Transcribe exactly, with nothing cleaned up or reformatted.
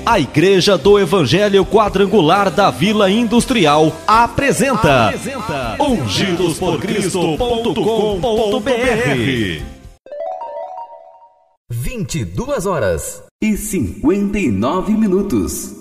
A Igreja do Evangelho Quadrangular da Vila Industrial apresenta, apresenta ungidos por cristo ponto com ponto br. vinte e duas horas e cinquenta e nove minutos.